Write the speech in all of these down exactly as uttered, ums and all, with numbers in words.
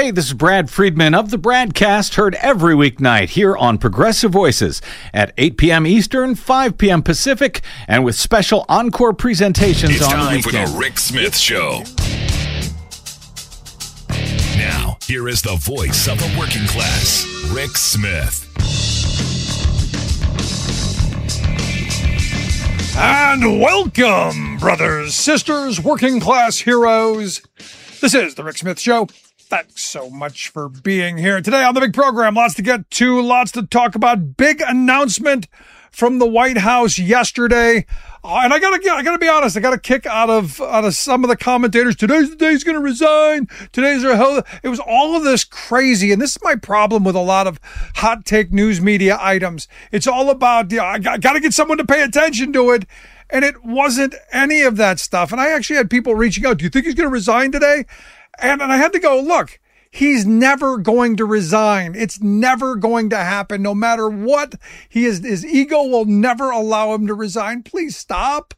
Hey, this is Brad Friedman of the Bradcast, heard every weeknight here on Progressive Voices at eight p.m. Eastern, five p.m. Pacific, and with special encore presentations it's on the weekend. It's time weekend. for the Rick Smith Show. Now, here is the voice of the working class, Rick Smith. And welcome, brothers, sisters, working class heroes. This is the Rick Smith Show. Thanks so much for being here today on the big program. Lots to get to, lots to talk about. Big announcement from the White House yesterday. Uh, and I gotta, I gotta be honest, I got a kick out of, out of some of the commentators. Today's the day he's gonna resign. Today's our hell. It was all of this crazy. And this is my problem with a lot of hot take news media items. It's all about, you know, I got, got to get someone to pay attention to it. And it wasn't any of that stuff. And I actually had people reaching out. Do you think he's going to resign today? And, and I had to go, look, he's never going to resign. It's never going to happen. No matter what, he is, his ego will never allow him to resign. Please stop.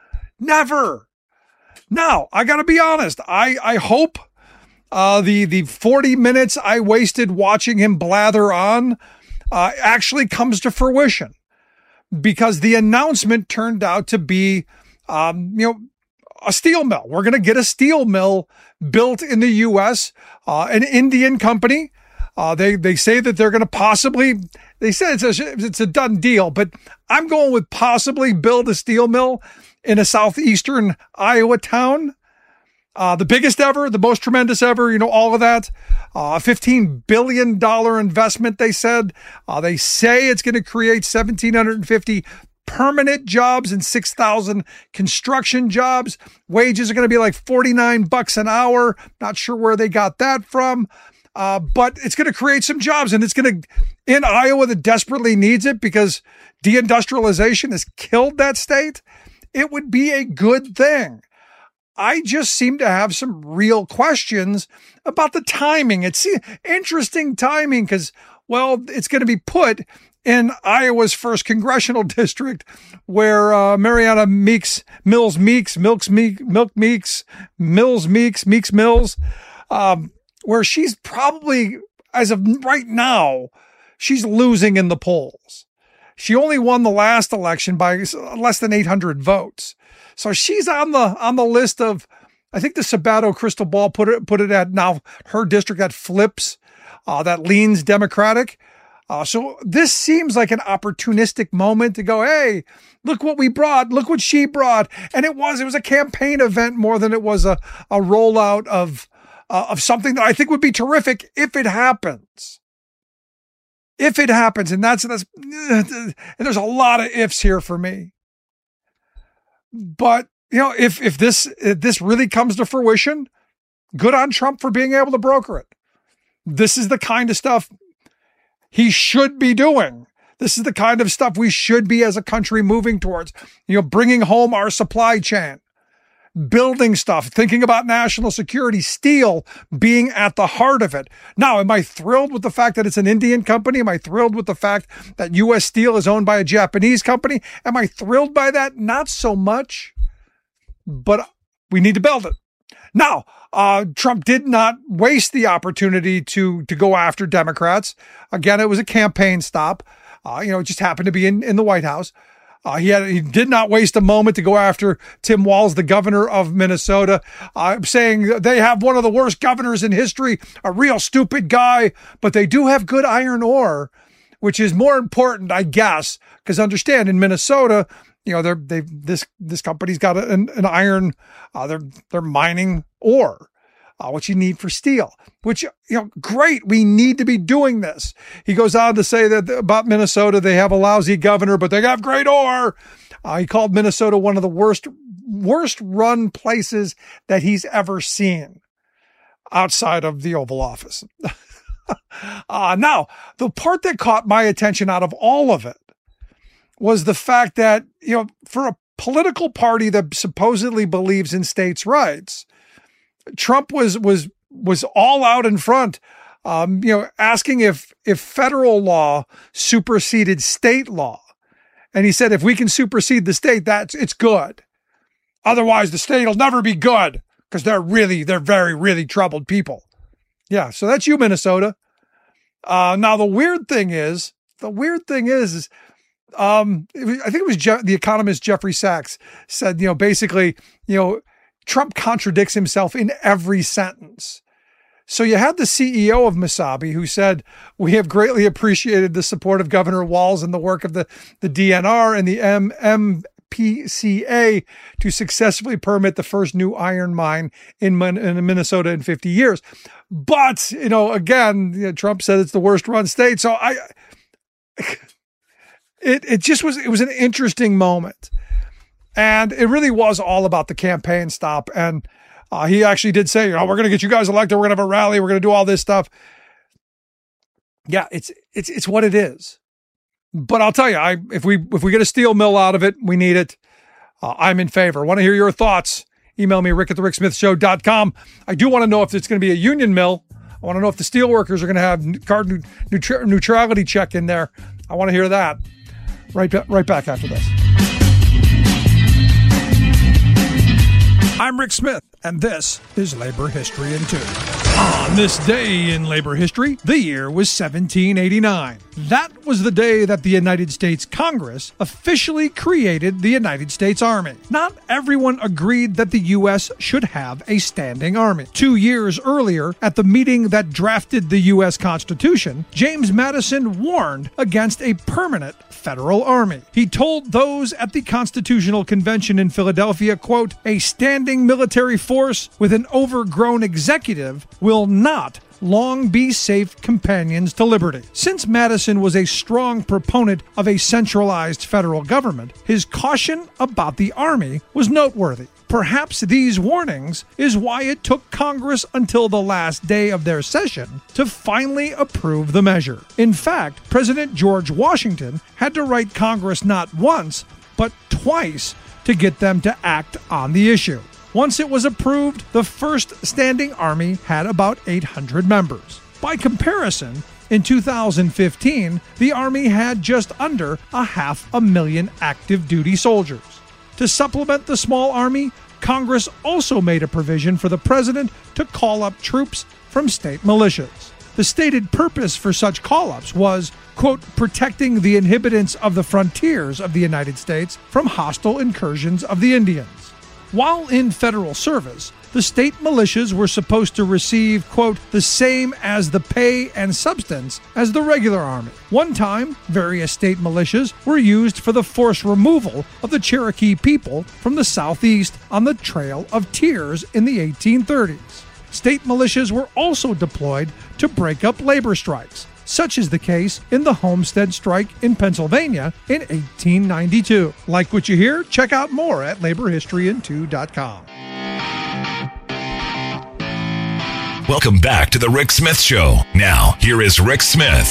Never. Now, I got to be honest. I, I hope uh, the, the forty minutes I wasted watching him blather on uh, actually comes to fruition, because the announcement turned out to be, um, you know, a steel mill. We're going to get a steel mill built in the U S, uh, an Indian company. Uh, they, they say that they're going to possibly, they said it's a, it's a done deal, but I'm going with possibly build a steel mill in a southeastern Iowa town. Uh, the biggest ever, the most tremendous ever, you know, all of that. Uh, fifteen billion dollars investment, they said. Uh, they say it's going to create one thousand seven hundred fifty permanent jobs and six thousand construction jobs. Wages are going to be like forty-nine bucks an hour. Not sure where they got that from. Uh, but it's going to create some jobs, and it's going to, in Iowa that desperately needs it because deindustrialization has killed that state, it would be a good thing. I just seem to have some real questions about the timing. It's interesting timing because, well, it's going to be put in Iowa's first congressional district, where uh, Mariana Meeks, Mills Meeks, Milks Meek, Milk Meeks, Mills Meeks, Meeks Mills, um, where she's probably, as of right now, she's losing in the polls. She only won the last election by less than eight hundred votes. So she's on the on the list of, I think the Sabato crystal ball put it put it at now her district that flips, uh, that leans Democratic. Uh, so this seems like an opportunistic moment to go, hey, look what we brought, look what she brought, and it was it was a campaign event more than it was a a rollout of uh, of something that I think would be terrific if it happens. If it happens, and that's that's and there's a lot of ifs here for me. But, you know, if, if this, if this really comes to fruition, good on Trump for being able to broker it. This is the kind of stuff he should be doing. This is the kind of stuff we should be as a country moving towards, you know, bringing home our supply chain, building stuff, thinking about national security, steel being at the heart of it. Now, am I thrilled with the fact that it's an Indian company? Am I thrilled with the fact that U S Steel is owned by a Japanese company? Am I thrilled by that? Not so much, but we need to build it. Now, uh, Trump did not waste the opportunity to, to go after Democrats. Again, it was a campaign stop. Uh, you know, it just happened to be in, in the White House. Uh, he had, he did not waste a moment to go after Tim Walz, the governor of Minnesota, uh, saying they have one of the worst governors in history, a real stupid guy, but they do have good iron ore, which is more important, I guess, because understand in Minnesota, you know, they're, they, this, this company's got an, an iron, uh, they're, they're mining ore. Uh, what you need for steel, which, you know, great. We need to be doing this. He goes on to say that about Minnesota, they have a lousy governor, but they have great ore. Uh, he called Minnesota one of the worst, worst run places that he's ever seen outside of the Oval Office. uh, now, the part that caught my attention out of all of it was the fact that, you know, for a political party that supposedly believes in states' rights, Trump was was was all out in front, um, you know, asking if if federal law superseded state law, and he said if we can supersede the state, that's it's good. Otherwise, the state will never be good because they're really they're very really troubled people. Yeah, so that's you, Minnesota. Uh, now, the weird thing is, the weird thing is, is um, it was, I think it was Je- the economist Jeffrey Sachs said, you know, basically, you know, Trump contradicts himself in every sentence. So you had the C E O of Mesabi who said, we have greatly appreciated the support of Governor Walz and the work of the, the D N R and the M P C A to successfully permit the first new iron mine in, in Minnesota in fifty years. But, you know, again, you know, Trump said it's the worst run state. So I, it, it just was, it was an interesting moment. And it really was all about the campaign stop. And Uh, he actually did say, you know, we're going to get you guys elected. We're going to have a rally. We're going to do all this stuff. Yeah, it's it's it's what it is. But I'll tell you, I if we if we get a steel mill out of it, we need it. Uh, I'm in favor. Want to hear your thoughts? Email me, rick at the rick smith show dot com. I do want to know if it's going to be a union mill. I want to know if the steel workers are going to have carbon neutral, neutrality check in there. I want to hear that. Right, right back after this. I'm Rick Smith, and this is Labor History in Two. On this day in labor history, the year was seventeen eighty-nine. That was the day that the United States Congress officially created the United States Army. Not everyone agreed that the U S should have a standing army. Two years earlier, at the meeting that drafted the U S Constitution, James Madison warned against a permanent federal army. He told those at the Constitutional Convention in Philadelphia, quote, "A standing military force with an overgrown executive will not long be safe companions to liberty." Since Madison was a strong proponent of a centralized federal government, his caution about the Army was noteworthy. Perhaps these warnings is why it took Congress until the last day of their session to finally approve the measure. In fact, President George Washington had to write Congress not once, but twice to get them to act on the issue. Once it was approved, the first standing army had about eight hundred members. By comparison, in two thousand fifteen, the Army had just under a half a million active duty soldiers. To supplement the small army, Congress also made a provision for the president to call up troops from state militias. The stated purpose for such call-ups was, quote, protecting the inhabitants of the frontiers of the United States from hostile incursions of the Indians. While in federal service, the state militias were supposed to receive, quote, the same as the pay and substance as the regular army. One time, various state militias were used for the forced removal of the Cherokee people from the southeast on the Trail of Tears in the eighteen thirties. State militias were also deployed to break up labor strikes. Such is the case in the Homestead Strike in Pennsylvania in eighteen ninety-two. Like what you hear? Check out more at labor history in two dot com. Welcome back to the Rick Smith Show. Now, here is Rick Smith.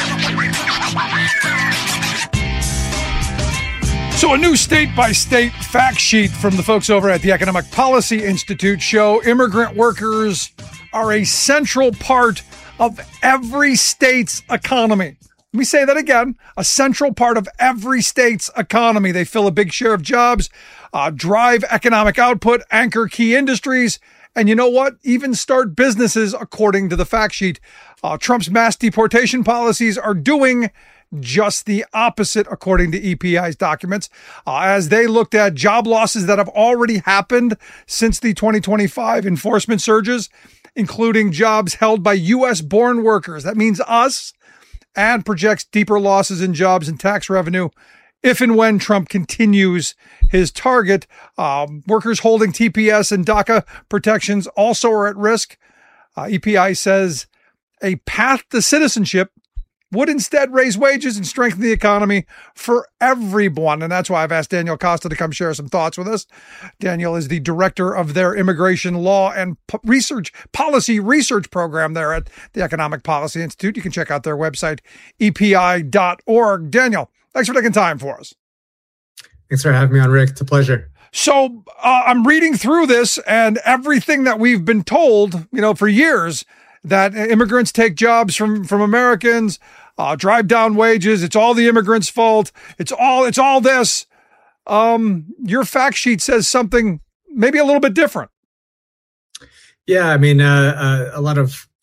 So a new state-by-state fact sheet from the folks over at the Economic Policy Institute show immigrant workers are a central part of every state's economy. Let me say that again. A central part of every state's economy. They fill a big share of jobs, uh, drive economic output, anchor key industries, and you know what? Even start businesses, according to the fact sheet. Uh, Trump's mass deportation policies are doing just the opposite, according to E P I's documents, uh, as they looked at job losses that have already happened since the twenty twenty-five enforcement surges, including jobs held by U S-born workers. That means us, and projects deeper losses in jobs and tax revenue if and when Trump continues his target. Um, workers holding T P S and DACA protections also are at risk. Uh, E P I says a path to citizenship would instead raise wages and strengthen the economy for everyone. And that's why I've asked Daniel Costa to come share some thoughts with us. Daniel is the director of their immigration law and p- research policy research program there at the Economic Policy Institute. You can check out their website, E P I dot org. Daniel, thanks for taking time for us. Thanks for having me on, Rick. It's a pleasure. So uh, I'm reading through this, and everything that we've been told, you know, for years, that immigrants take jobs from, from Americans, uh, drive down wages. It's all the immigrants' fault. It's all, it's all this. Um, your fact sheet says something maybe a little bit different. Yeah. I mean, uh, uh, a lot of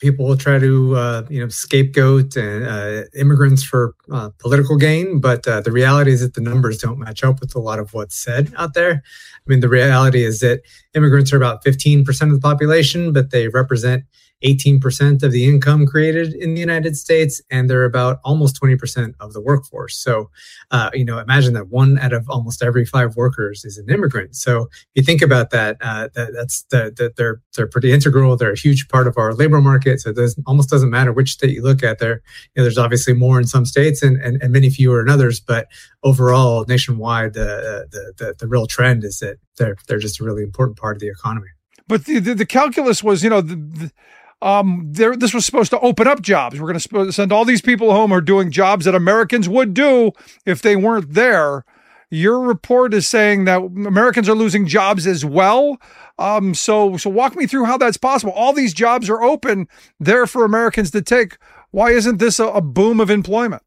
people will try to, uh, you know, scapegoat uh, immigrants for uh, political gain, but uh, the reality is that the numbers don't match up with a lot of what's said out there. I mean, the reality is that immigrants are about fifteen percent of the population, but they represent eighteen percent of the income created in the United States, and they're about almost twenty percent of the workforce. So, uh, you know, imagine that one out of almost every five workers is an immigrant. So, if you think about that, uh, that that's the, the, they're they're pretty integral. They're a huge part of our labor market. So, it doesn't, almost doesn't matter which state you look at. There, you know, there's obviously more in some states and, and, and many fewer in others. But overall, nationwide, the, the the the real trend is that they're they're just a really important part of the economy. But the the, the calculus was, you know, the, the Um, there, this was supposed to open up jobs. We're going to sp- send all these people home who are doing jobs that Americans would do if they weren't there. Your report is saying that Americans are losing jobs as well. Um, so, so walk me through how that's possible. All these jobs are open there for Americans to take. Why isn't this a, a boom of employment?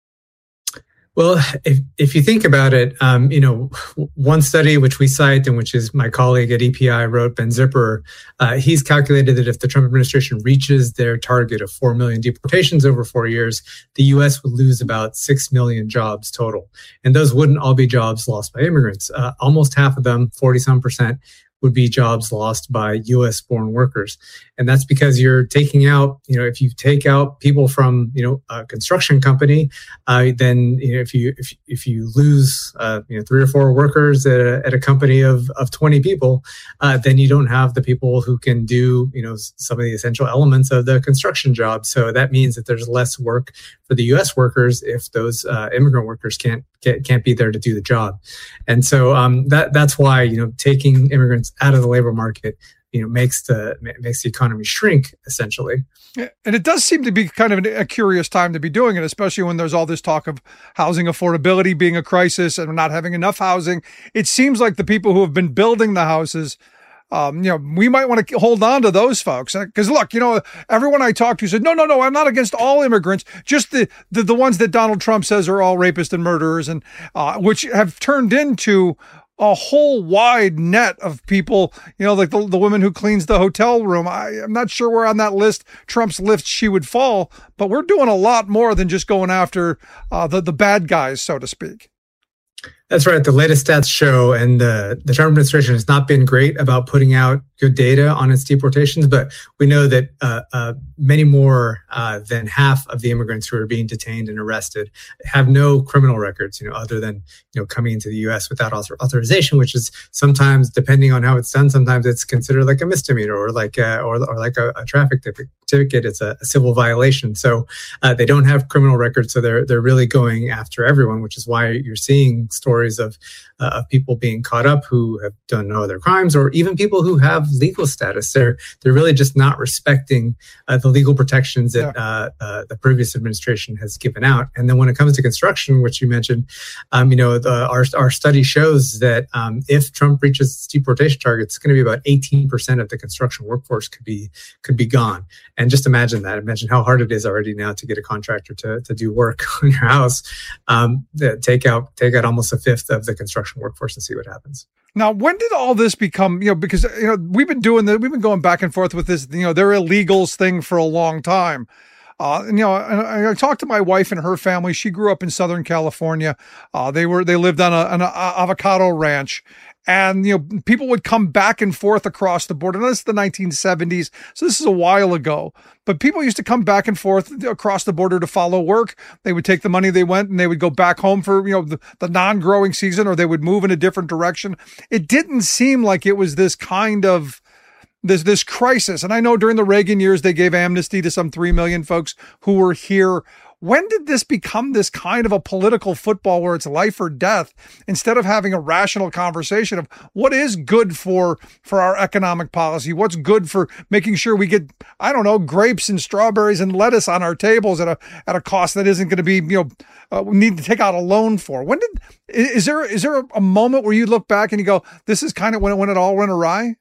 Well, if if you think about it, um, you know, one study which we cite and which is my colleague at E P I wrote, Ben Zipper, uh, he's calculated that if the Trump administration reaches their target of four million deportations over four years, the U S would lose about six million jobs total. And those wouldn't all be jobs lost by immigrants. Uh, almost half of them, forty some percent, would be jobs lost by U S born workers. And that's because you're taking out, you know, if you take out people from, you know, a construction company, uh, then, you know, if you, if, if you lose, uh, you know, three or four workers at a, at a company of, of twenty people, uh, then you don't have the people who can do, you know, some of the essential elements of the construction job. So that means that there's less work for the U S workers if those, uh, immigrant workers can't, can't, can't be there to do the job. And so, um, that, that's why, you know, taking immigrants out of the labor market, you know, makes the makes the economy shrink essentially. And it does seem to be kind of a curious time to be doing it, especially when there's all this talk of housing affordability being a crisis and not having enough housing. It seems like the people who have been building the houses, um, you know, we might want to hold on to those folks. Because look, you know, everyone I talked to said, no, no, no, I'm not against all immigrants, just the the, the ones that Donald Trump says are all rapists and murderers, and uh, which have turned into a whole wide net of people, you know, like the, the woman who cleans the hotel room. I, I'm not sure where on that list, Trump's list, she would fall, but we're doing a lot more than just going after uh, the, the bad guys, so to speak. That's right. The latest stats show, and uh, the Trump administration has not been great about putting out good data on its deportations, but we know that uh, uh, many more uh, than half of the immigrants who are being detained and arrested have no criminal records, you know, other than, you know, coming into the U S without author- authorization, which is sometimes, depending on how it's done, sometimes it's considered like a misdemeanor or like a, or, or like a, a traffic ticket. It's a, a civil violation. So uh, they don't have criminal records, so they're they're really going after everyone, which is why you're seeing stories of uh, of people being caught up who have done no other crimes, or even people who have legal status. They're they're really just not respecting uh, the legal protections that yeah. uh, uh, the previous administration has given out. And then when it comes to construction, which you mentioned, um, you know, the, our our study shows that um, if Trump reaches its deportation target, it's going to be about eighteen percent of the construction workforce could be could be gone. And just imagine that. Imagine how hard it is already now to get a contractor to to do work on your house. Um, take out take out almost a fifth of the construction workforce and see what happens. Now, when did all this become, you know, because, you know, we've been doing that, we've been going back and forth with this, you know, they're illegals thing for a long time. Uh, and, you know, I, I talked to my wife and her family. She grew up in Southern California. Uh, they were, they lived on a, an avocado ranch. And, you know, people would come back and forth across the border. Now, this is the nineteen seventies, so this is a while ago. But people used to come back and forth across the border to follow work. They would take the money they went and they would go back home for, you know, the, the non-growing season, or they would move in a different direction. It didn't seem like it was this kind of this this crisis. And I know during the Reagan years, they gave amnesty to some three million folks who were here. When did this become this kind of a political football where it's life or death, instead of having a rational conversation of what is good for, for our economic policy? What's good for making sure we get, I don't know, grapes and strawberries and lettuce on our tables at a, at a cost that isn't going to be, you know, uh, we need to take out a loan for. When did, is there, is there a moment where you look back and you go, this is kind of when it, when it all went awry?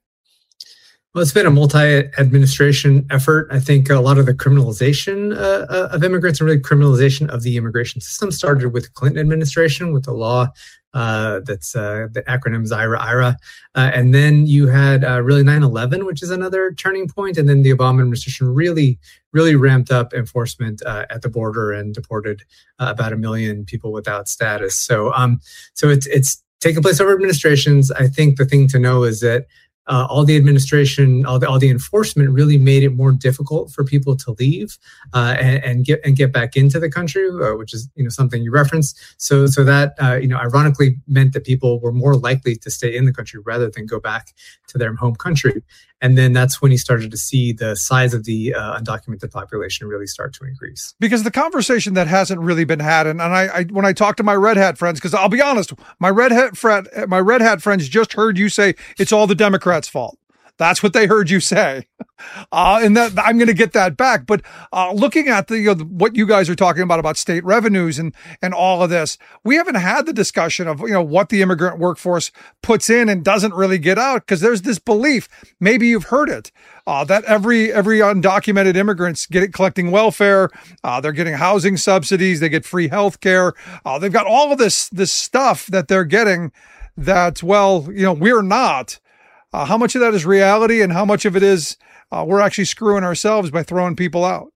Well, it's been a multi-administration effort. I think a lot of the criminalization uh, of immigrants and really criminalization of the immigration system started with the Clinton administration with the law Uh, that's uh, the acronym is IRA, IRA. Uh, and then you had uh, really nine eleven, which is another turning point. And then the Obama administration really, really ramped up enforcement uh, at the border and deported uh, about a million people without status. So, um, so it's it's taken place over administrations. I think the thing to know is that Uh, all the administration, all the, all the enforcement really made it more difficult for people to leave uh, and, and get and get back into the country, uh, which is you know something you referenced. So so that uh, you know ironically meant that people were more likely to stay in the country rather than go back to their home country. And then that's when you started to see the size of the uh, undocumented population really start to increase. Because the conversation that hasn't really been had, and, and I, I when I talk to my red hat friends, because I'll be honest, my red hat friend, my red hat friends just heard you say it's all the Democrats' fault. That's what they heard you say. Uh, and that I'm going to get that back. But uh, looking at the, you know, what you guys are talking about, about state revenues and, and all of this, we haven't had the discussion of, you know, what the immigrant workforce puts in and doesn't really get out. Because there's this belief, maybe you've heard it, uh, that every, every undocumented immigrants get it collecting welfare. Uh, they're getting housing subsidies. They get free health care. Uh, they've got all of this, this stuff that they're getting that, well, you know, we're not. Uh, how much of that is reality and how much of it is uh, we're actually screwing ourselves by throwing people out?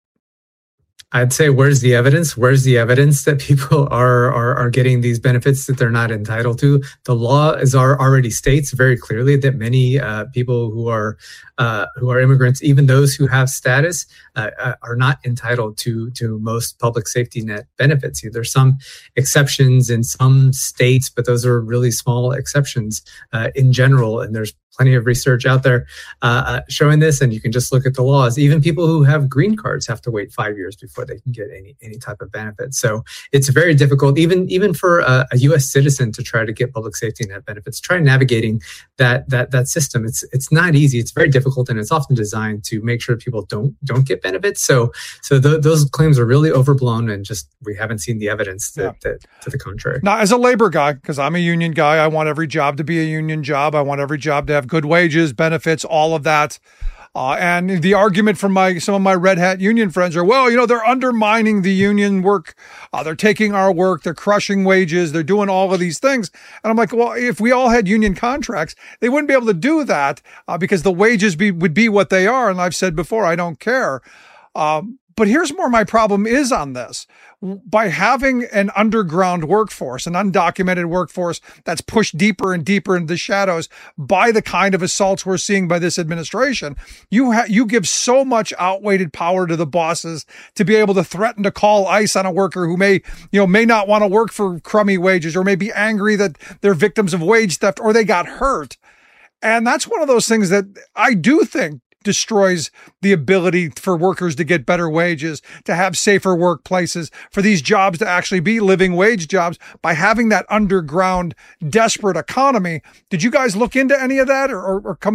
I'd say, where's the evidence? Where's the evidence that people are, are are getting these benefits that they're not entitled to? The law is our, already states very clearly that many uh, people who are uh, who are immigrants, even those who have status, uh, uh, are not entitled to to most public safety net benefits. There's some exceptions in some states, but those are really small exceptions uh, in general. And there's plenty of research out there uh, uh, showing this, and you can just look at the laws. Even people who have green cards have to wait five years before they can get any any type of benefit. So it's very difficult, even even for a, a U S citizen, to try to get public safety net benefits. Try navigating that that that system. It's it's not easy. It's very difficult, and it's often designed to make sure people don't don't get benefits. So so th- those claims are really overblown, and just we haven't seen the evidence that, yeah. that to the contrary. Now, as a labor guy, because I'm a union guy, I want every job to be a union job. I want every job to have good wages, benefits, all of that. Uh, and the argument from my some of my red hat union friends are, well, you know, they're undermining the union work. Uh, they're taking our work. They're crushing wages. They're doing all of these things. And I'm like, well, if we all had union contracts, they wouldn't be able to do that uh, because the wages be, would be what they are. And I've said before, I don't care. Um, But here's more my problem is on this. By having an underground workforce, an undocumented workforce that's pushed deeper and deeper into the shadows by the kind of assaults we're seeing by this administration, you ha- you give so much outweighed power to the bosses to be able to threaten to call ICE on a worker who may, you know, may not want to work for crummy wages, or may be angry that they're victims of wage theft or they got hurt. And that's one of those things that I do think destroys the ability for workers to get better wages, to have safer workplaces, for these jobs to actually be living wage jobs by having that underground desperate economy. Did you guys look into any of that or, or, or come